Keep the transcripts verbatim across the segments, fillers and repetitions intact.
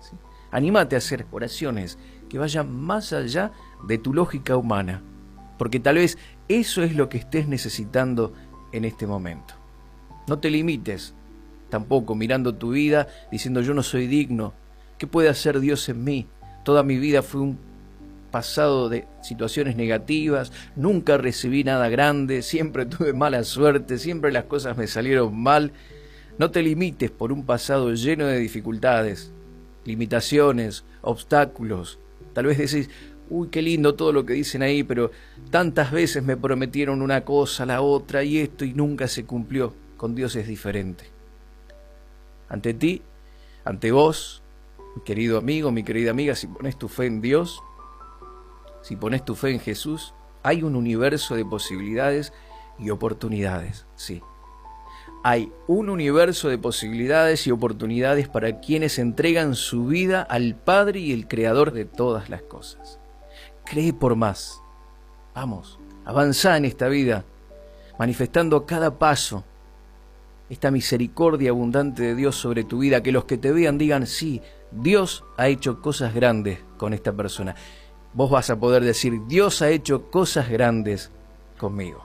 ¿sí? Anímate a hacer oraciones que vayan más allá de tu lógica humana, porque tal vez eso es lo que estés necesitando en este momento. No te limites tampoco mirando tu vida diciendo yo no soy digno, ¿qué puede hacer Dios en mí? Toda mi vida fue un pasado de situaciones negativas, nunca recibí nada grande, siempre tuve mala suerte, siempre las cosas me salieron mal. No te limites por un pasado lleno de dificultades, limitaciones, obstáculos. Tal vez decís, uy, qué lindo todo lo que dicen ahí, pero tantas veces me prometieron una cosa, la otra y esto y nunca se cumplió. Con Dios es diferente. Ante ti, ante vos, mi querido amigo, mi querida amiga, si pones tu fe en Dios, si pones tu fe en Jesús, hay un universo de posibilidades y oportunidades, sí. Hay un universo de posibilidades y oportunidades para quienes entregan su vida al Padre y el Creador de todas las cosas. Cree por más. Vamos, avanza en esta vida, manifestando a cada paso esta misericordia abundante de Dios sobre tu vida, que los que te vean digan, sí, Dios ha hecho cosas grandes con esta persona. Vos vas a poder decir, Dios ha hecho cosas grandes conmigo.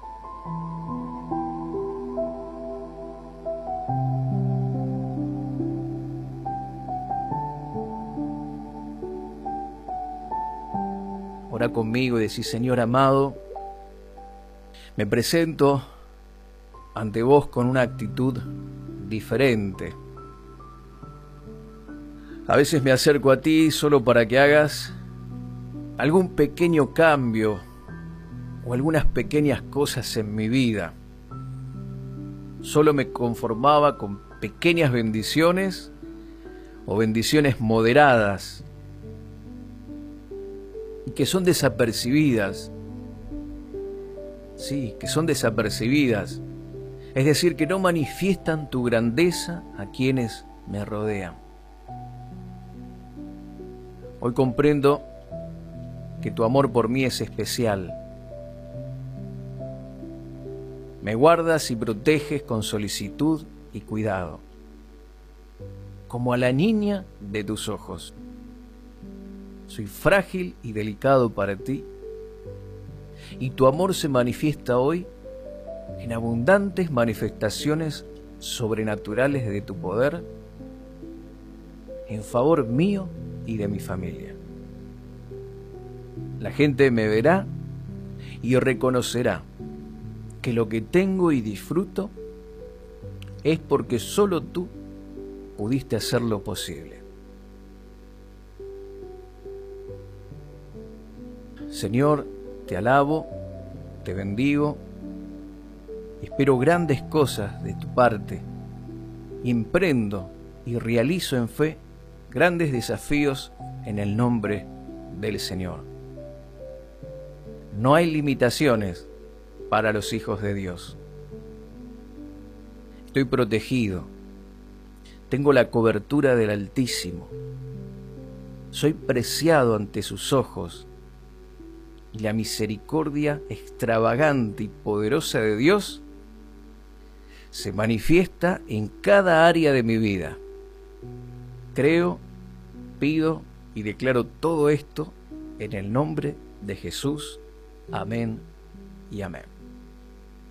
Ora conmigo y decís, Señor amado, me presento ante vos con una actitud diferente. A veces me acerco a ti solo para que hagas algún pequeño cambio o algunas pequeñas cosas en mi vida. Solo me conformaba con pequeñas bendiciones o bendiciones moderadas y que son desapercibidas. Sí, que son desapercibidas. Es decir, que no manifiestan tu grandeza a quienes me rodean. Hoy comprendo que tu amor por mí es especial. Me guardas y proteges con solicitud y cuidado, como a la niña de tus ojos. Soy frágil y delicado para ti, y tu amor se manifiesta hoy en abundantes manifestaciones sobrenaturales de tu poder en favor mío y de mi familia. La gente me verá y reconocerá que lo que tengo y disfruto es porque solo tú pudiste hacerlo posible. Señor, te alabo, te bendigo, espero grandes cosas de tu parte y emprendo y realizo en fe grandes desafíos en el nombre del Señor. No hay limitaciones para los hijos de Dios. Estoy protegido. Tengo la cobertura del Altísimo. Soy preciado ante sus ojos. Y la misericordia extravagante y poderosa de Dios se manifiesta en cada área de mi vida. Creo, pido y declaro todo esto en el nombre de Jesús. Amén y amén.